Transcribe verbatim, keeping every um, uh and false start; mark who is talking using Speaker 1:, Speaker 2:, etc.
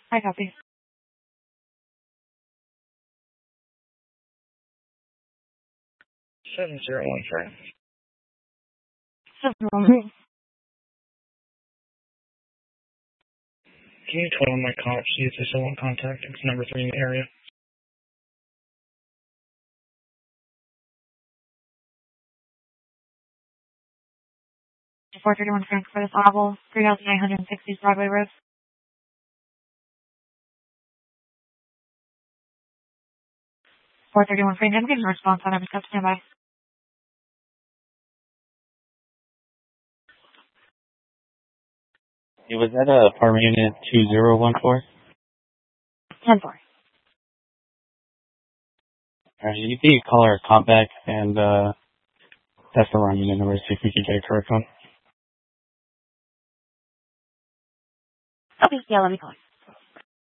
Speaker 1: I copy.
Speaker 2: Seven zero one three.
Speaker 1: Seven one three.
Speaker 2: Can you tell my cops, see if they still want contact? It's number three in the area.
Speaker 1: four thirty-one Frankfurt Audible, three thousand nine hundred sixty Broadway Road. four thirty-one Frank, I'm getting a response on every step. Stand by.
Speaker 3: Hey, was that a apartment unit two zero one four?
Speaker 1: ten four.
Speaker 3: Alright, you can call our comp back and uh, test the wrong unit number, see if we can get a correct one.
Speaker 1: Okay, yeah, let me call.